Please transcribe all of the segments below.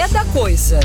É da coisa.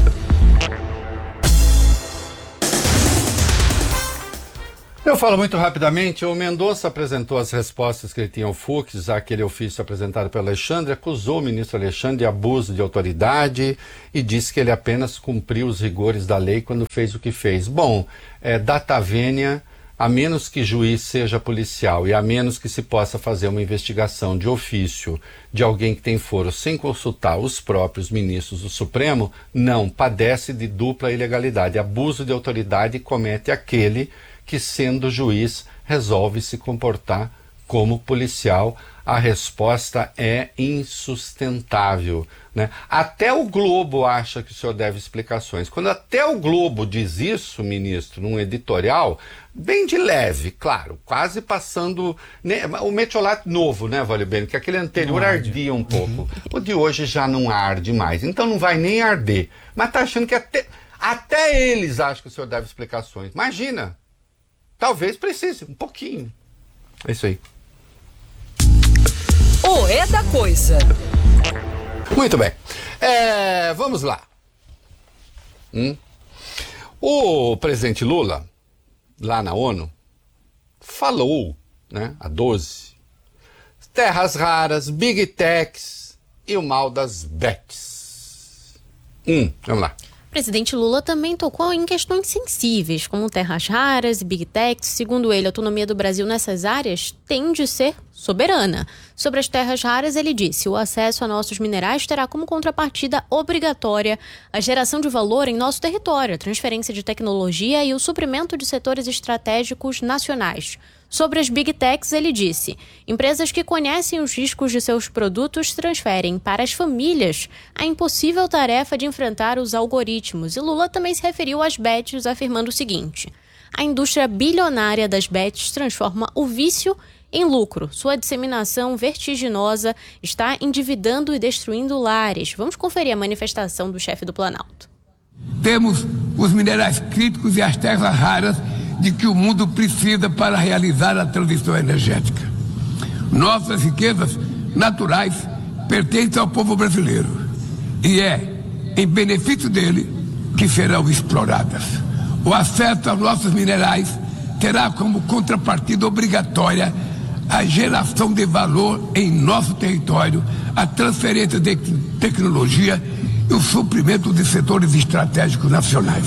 Eu falo muito rapidamente. O Mendonça apresentou as respostas que ele tinha ao Fux, àquele ofício apresentado pelo Alexandre, acusou o ministro Alexandre de abuso de autoridade e disse que ele apenas cumpriu os rigores da lei quando fez o que fez. Bom, data vênia, a menos que juiz seja policial e a menos que se possa fazer uma investigação de ofício de alguém que tem foro sem consultar os próprios ministros do Supremo, não, padece de dupla ilegalidade. Abuso de autoridade comete aquele que, sendo juiz, resolve se comportar como policial. A resposta é insustentável, né? Até o Globo acha que o senhor deve explicações. Quando até o Globo diz isso, ministro, num editorial, bem de leve, claro, quase passando, né, o metiolate novo, né, Valeu Bene, que aquele anterior ardia um pouco. O de hoje já não arde mais, então não vai nem arder. Mas tá achando que até eles acham que o senhor deve explicações. Imagina! Talvez precise, um pouquinho. É isso aí. O É da Coisa. Muito bem. Vamos lá. O presidente Lula, lá na ONU, falou, né, a 12, terras raras, big techs e o mal das bets. Vamos lá. O presidente Lula também tocou em questões sensíveis, como terras raras e big techs. Segundo ele, a autonomia do Brasil nessas áreas tem de ser soberana. Sobre as terras raras, ele disse: o acesso a nossos minerais terá como contrapartida obrigatória a geração de valor em nosso território, a transferência de tecnologia e o suprimento de setores estratégicos nacionais. Sobre as Big Techs, ele disse: empresas que conhecem os riscos de seus produtos transferem para as famílias a impossível tarefa de enfrentar os algoritmos. E Lula também se referiu às bets, afirmando o seguinte: a indústria bilionária das bets transforma o vício em lucro. Sua disseminação vertiginosa está endividando e destruindo lares. Vamos conferir a manifestação do chefe do Planalto. Temos os minerais críticos e as terras raras de que o mundo precisa para realizar a transição energética. Nossas riquezas naturais pertencem ao povo brasileiro e é em benefício dele que serão exploradas. O acesso aos nossos minerais terá como contrapartida obrigatória a geração de valor em nosso território, a transferência de tecnologia e o suprimento de setores estratégicos nacionais.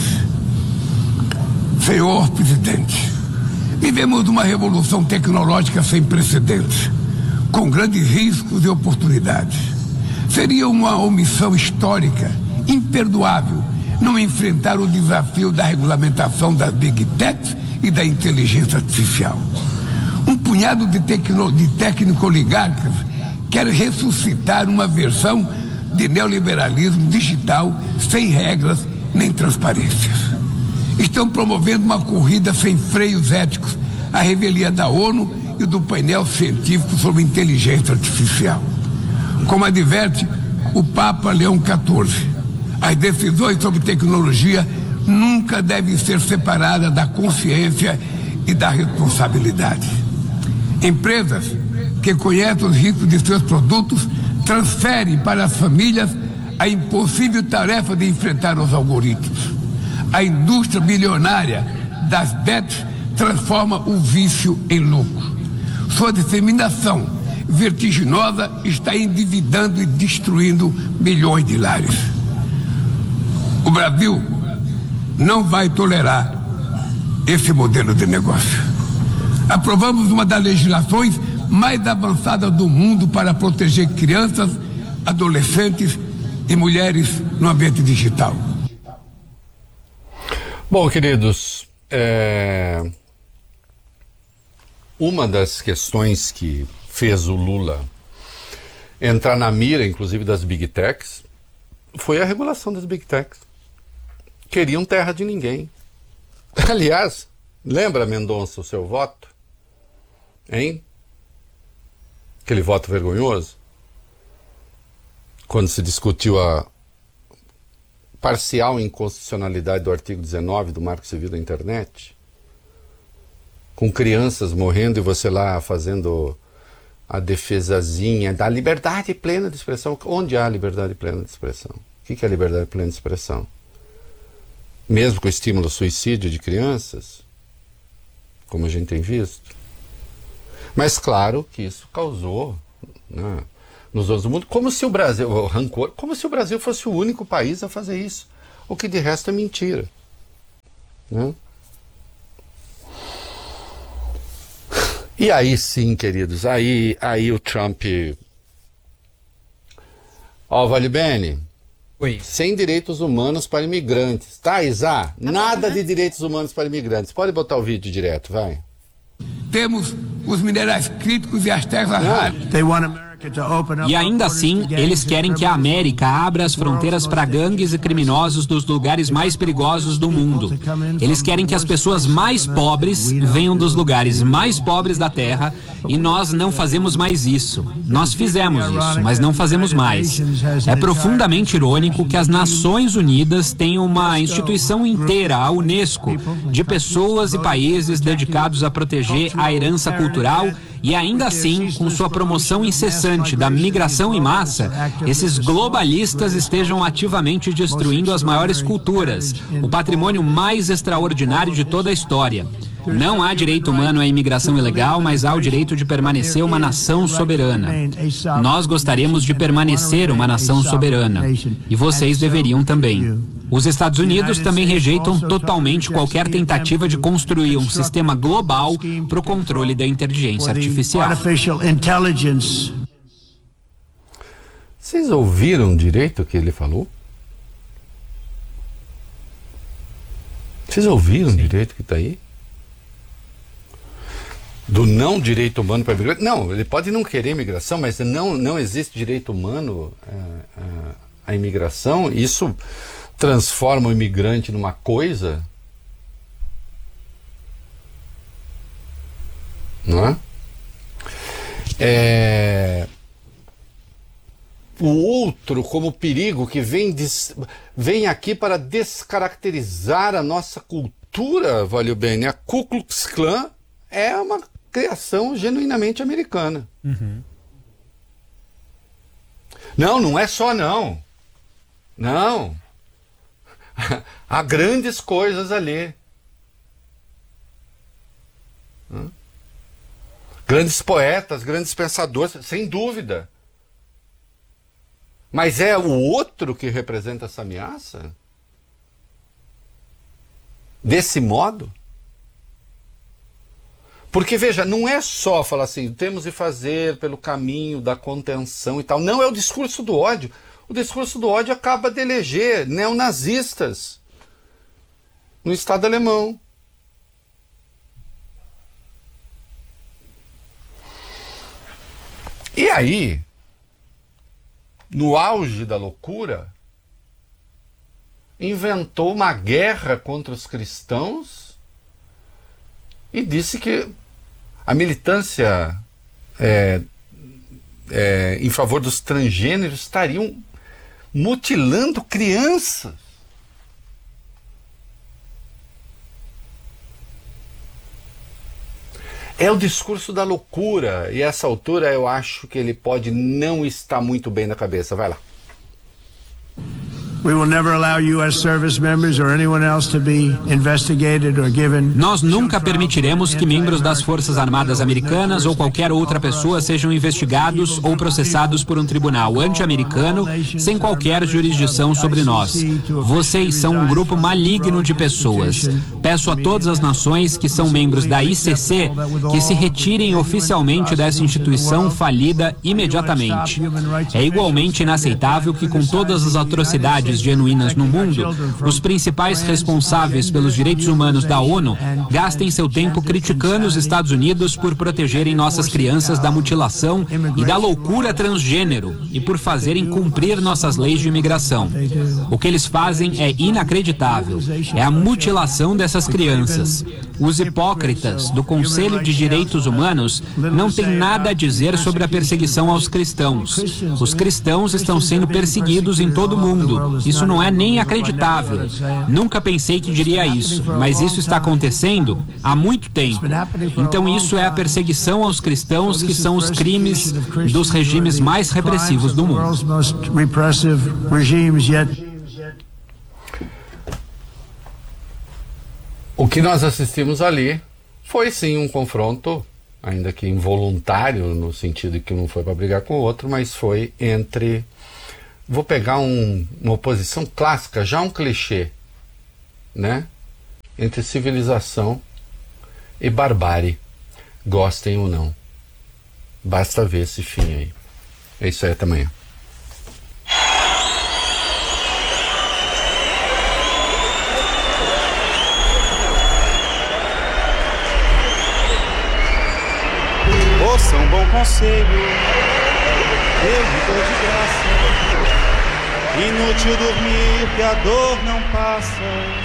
Senhor presidente, vivemos uma revolução tecnológica sem precedentes, com grandes riscos e oportunidades. Seria uma omissão histórica, imperdoável, não enfrentar o desafio da regulamentação das Big Techs e da inteligência artificial. Um punhado de técnico-oligarcas quer ressuscitar uma versão de neoliberalismo digital sem regras nem transparências. Estão promovendo uma corrida sem freios éticos à revelia da ONU e do painel científico sobre inteligência artificial. Como adverte o Papa Leão XIV, as decisões sobre tecnologia nunca devem ser separadas da consciência e da responsabilidade. Empresas que conhecem os riscos de seus produtos transferem para as famílias a impossível tarefa de enfrentar os algoritmos. A indústria bilionária das bets transforma o vício em lucro. Sua disseminação vertiginosa está endividando e destruindo milhões de lares. O Brasil não vai tolerar esse modelo de negócio. Aprovamos uma das legislações mais avançadas do mundo para proteger crianças, adolescentes e mulheres no ambiente digital. Bom, queridos, uma das questões que fez o Lula entrar na mira, inclusive das Big Techs, foi a regulação das Big Techs. Queriam terra de ninguém. Aliás, lembra, Mendonça, o seu voto? Hein? Aquele voto vergonhoso? Quando se discutiu a parcial inconstitucionalidade do artigo 19 do Marco Civil da Internet, com crianças morrendo e você lá fazendo a defesazinha da liberdade plena de expressão. Onde há liberdade plena de expressão? O que é liberdade plena de expressão? Mesmo com o estímulo ao suicídio de crianças, como a gente tem visto. Mas claro que isso causou, né, nos outros do mundo, como se o Brasil, o rancor, como se o Brasil fosse o único país a fazer isso. O que de resto é mentira. Né? E aí sim, queridos, aí o Trump... Ó, Vale Bene, sem direitos humanos para imigrantes. Tá, Isa? Nada de direitos humanos para imigrantes. Pode botar o vídeo direto, vai. Temos os minerais críticos e as terras raras. E ainda assim, eles querem que a América abra as fronteiras para gangues e criminosos dos lugares mais perigosos do mundo. Eles querem que as pessoas mais pobres venham dos lugares mais pobres da Terra e nós não fazemos mais isso. Nós fizemos isso, mas não fazemos mais. É profundamente irônico que as Nações Unidas têm uma instituição inteira, a Unesco, de pessoas e países dedicados a proteger a herança cultural e ainda assim, com sua promoção incessante da migração em massa, esses globalistas estejam ativamente destruindo as maiores culturas, o patrimônio mais extraordinário de toda a história. Não há direito humano à imigração ilegal, mas há o direito de permanecer uma nação soberana. Nós gostaríamos de permanecer uma nação soberana. E vocês deveriam também. Os Estados Unidos também rejeitam totalmente qualquer tentativa de construir um sistema global para o controle da inteligência artificial. Vocês ouviram direito o que ele falou? Vocês ouviram direito o que está aí? Do não direito humano para imigração. Não, ele pode não querer imigração, mas não existe direito humano à imigração. Isso transforma o imigrante numa coisa, não é? O outro como perigo que vem aqui para descaracterizar a nossa cultura, Vale Bene. A Ku Klux Klan é uma criação genuinamente americana. Uhum. Não é só não. Não. Há grandes coisas ali. Grandes poetas, grandes pensadores, sem dúvida. Mas é o outro que representa essa ameaça? Desse modo? Porque, veja, não é só falar assim, temos de fazer pelo caminho da contenção e tal. Não, é o discurso do ódio. O discurso do ódio acaba de eleger neonazistas no Estado alemão. E aí, no auge da loucura, inventou uma guerra contra os cristãos e disse que a militância em favor dos transgêneros estariam mutilando crianças. É o discurso da loucura, e a essa altura eu acho que ele pode não estar muito bem na cabeça. Vai lá. Nós nunca permitiremos que membros das Forças Armadas Americanas ou qualquer outra pessoa sejam investigados ou processados por um tribunal anti-americano sem qualquer jurisdição sobre nós. Vocês são um grupo maligno de pessoas. Peço a todas as nações que são membros da ICC que se retirem oficialmente dessa instituição falida imediatamente. É igualmente inaceitável que, com todas as atrocidades genuínas no mundo, os principais responsáveis pelos direitos humanos da ONU gastem seu tempo criticando os Estados Unidos por protegerem nossas crianças da mutilação e da loucura transgênero e por fazerem cumprir nossas leis de imigração. O que eles fazem é inacreditável. É a mutilação dessas crianças. Os hipócritas do Conselho de Direitos Humanos não têm nada a dizer sobre a perseguição aos cristãos. Os cristãos estão sendo perseguidos em todo o mundo. Isso não é nem acreditável. Nunca pensei que diria isso, mas isso está acontecendo há muito tempo. Então isso é a perseguição aos cristãos, que são os crimes dos regimes mais repressivos do mundo. O que nós assistimos ali foi sim um confronto, ainda que involuntário, no sentido de que não foi para brigar com o outro, mas foi entre... Vou pegar uma oposição clássica, já um clichê, né? Entre civilização e barbárie, gostem ou não. Basta ver esse fim aí. É isso aí, até amanhã. Ouça um bom conselho, eu lhe dou de graça. Inútil dormir, que a dor não passa.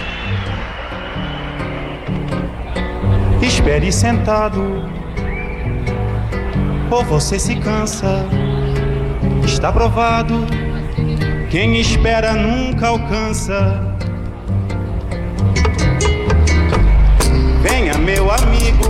Espere sentado, ou você se cansa. Está provado, quem espera nunca alcança.